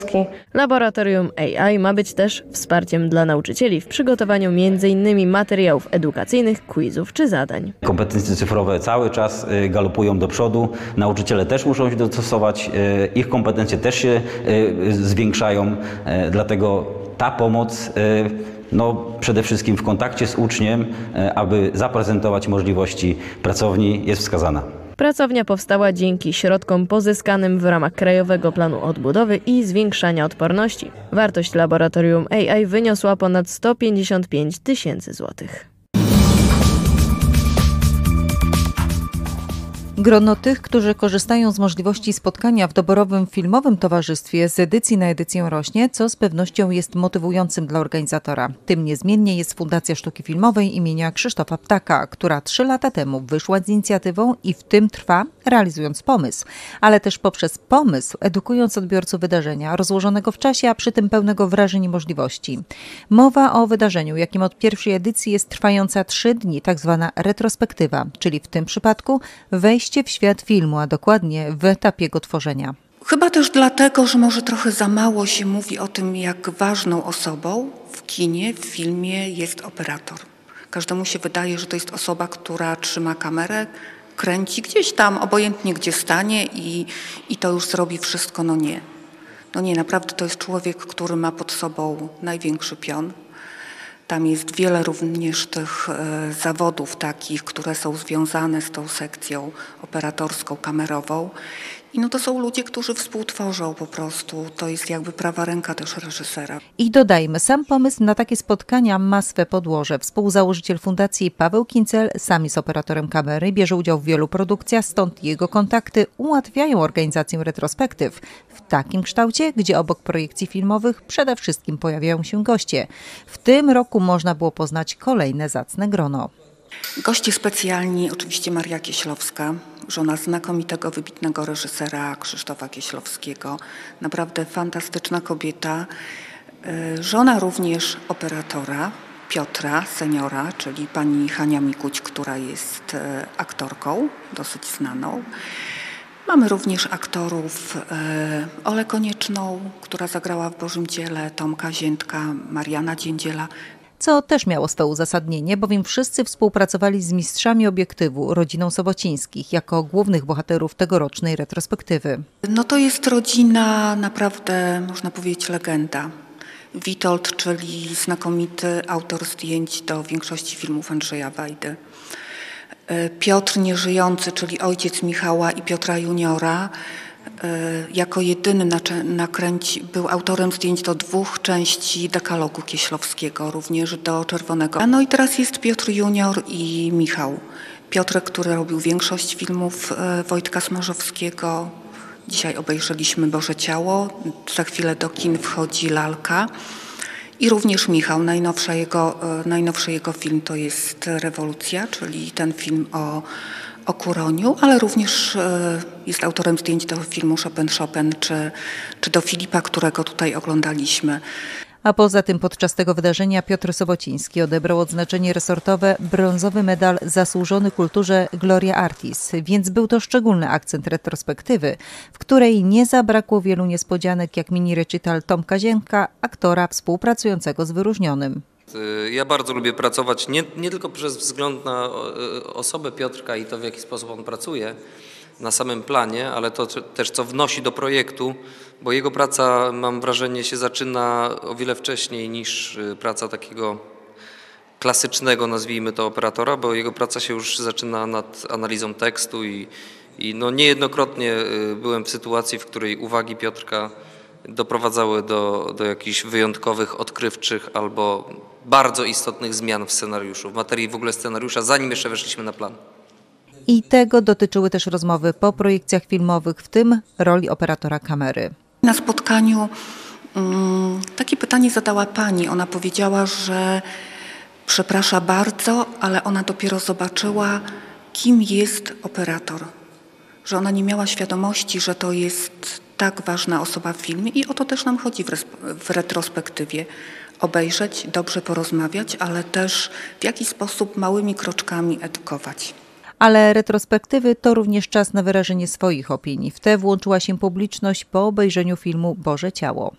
Laboratorium AI ma być też wsparciem dla nauczycieli w przygotowaniu m.in. materiałów edukacyjnych, quizów czy zadań. Kompetencje cyfrowe cały czas galopują do przodu. Nauczyciele też muszą się dostosować, ich kompetencje też się zwiększają, dlatego ta pomoc przede wszystkim w kontakcie z uczniem, aby zaprezentować możliwości pracowni, jest wskazana. Pracownia powstała dzięki środkom pozyskanym w ramach Krajowego Planu Odbudowy i Zwiększania Odporności. Wartość laboratorium AI wyniosła ponad 155 000 złotych. Grono tych, którzy korzystają z możliwości spotkania w doborowym filmowym towarzystwie z edycji na edycję rośnie, co z pewnością jest motywującym dla organizatora. Tym niezmiennie jest Fundacja Sztuki Filmowej imienia Krzysztofa Ptaka, która 3 lata temu wyszła z inicjatywą i w tym trwa, realizując pomysł, ale też poprzez pomysł edukując odbiorców wydarzenia, rozłożonego w czasie, a przy tym pełnego wrażeń i możliwości. Mowa o wydarzeniu, jakim od pierwszej edycji jest trwająca 3 dni, tak zwana retrospektywa, czyli w tym przypadku wejście w świat filmu, a dokładnie w etapie jego tworzenia. Chyba też dlatego, że może trochę za mało się mówi o tym, jak ważną osobą w kinie, w filmie jest operator. Każdemu się wydaje, że to jest osoba, która trzyma kamerę, kręci gdzieś tam, obojętnie gdzie stanie i to już zrobi wszystko. No nie, naprawdę to jest człowiek, który ma pod sobą największy pion. Tam jest wiele również tych zawodów takich, które są związane z tą sekcją operatorską, kamerową. I to są ludzie, którzy współtworzą po prostu. To jest jakby prawa ręka też reżysera. I dodajmy, sam pomysł na takie spotkania ma swe podłoże. Współzałożyciel fundacji Paweł Kincel sam jest operatorem kamery, bierze udział w wielu produkcjach, stąd jego kontakty ułatwiają organizację retrospektyw w takim kształcie, gdzie obok projekcji filmowych przede wszystkim pojawiają się goście. W tym roku można było poznać kolejne zacne grono. Goście specjalni, oczywiście Maria Kieślowska, żona znakomitego, wybitnego reżysera Krzysztofa Kieślowskiego. Naprawdę fantastyczna kobieta. Żona również operatora Piotra, seniora, czyli pani Hania Mikuć, która jest aktorką dosyć znaną. Mamy również aktorów Olę Konieczną, która zagrała w Bożym Dziele, Tomka Ziętka, Mariana Dziędziela. Co też miało swe uzasadnienie, bowiem wszyscy współpracowali z mistrzami obiektywu, rodziną Sobocińskich, jako głównych bohaterów tegorocznej retrospektywy. To jest rodzina naprawdę, można powiedzieć, legenda. Witold, czyli znakomity autor zdjęć do większości filmów Andrzeja Wajdy. Piotr nieżyjący, czyli ojciec Michała i Piotra Juniora, jako jedyny był autorem zdjęć do 2 części dekalogu Kieślowskiego, również do Czerwonego. I teraz jest Piotr Junior i Michał. Piotrek, który robił większość filmów Wojtka Smarzowskiego. Dzisiaj obejrzeliśmy Boże Ciało. Za chwilę do kin wchodzi Lalka. I również Michał, najnowszy jego film to jest Rewolucja, czyli ten film o Kuroniu, ale również jest autorem zdjęć do filmu Chopin czy do Filipa, którego tutaj oglądaliśmy. A poza tym podczas tego wydarzenia Piotr Sobociński odebrał odznaczenie resortowe brązowy medal zasłużony kulturze Gloria Artis, więc był to szczególny akcent retrospektywy, w której nie zabrakło wielu niespodzianek, jak mini recital Tomka Ziętka, aktora współpracującego z wyróżnionym. Ja bardzo lubię pracować nie tylko przez wzgląd na osobę Piotrka i to, w jaki sposób on pracuje na samym planie, ale to też, co wnosi do projektu, bo jego praca, mam wrażenie, się zaczyna o wiele wcześniej niż praca takiego klasycznego, nazwijmy to, operatora, bo jego praca się już zaczyna nad analizą tekstu i niejednokrotnie byłem w sytuacji, w której uwagi Piotrka doprowadzały do jakichś wyjątkowych, odkrywczych albo bardzo istotnych zmian w scenariuszu, w materii w ogóle scenariusza, zanim jeszcze weszliśmy na plan. I tego dotyczyły też rozmowy po projekcjach filmowych, w tym roli operatora kamery. Na spotkaniu takie pytanie zadała pani. Ona powiedziała, że przeprasza bardzo, ale ona dopiero zobaczyła, kim jest operator. Że ona nie miała świadomości, że to jest tak ważna osoba w filmie i o to też nam chodzi w retrospektywie. Obejrzeć, dobrze porozmawiać, ale też w jakiś sposób małymi kroczkami edukować. Ale retrospektywy to również czas na wyrażenie swoich opinii. W te włączyła się publiczność po obejrzeniu filmu Boże Ciało.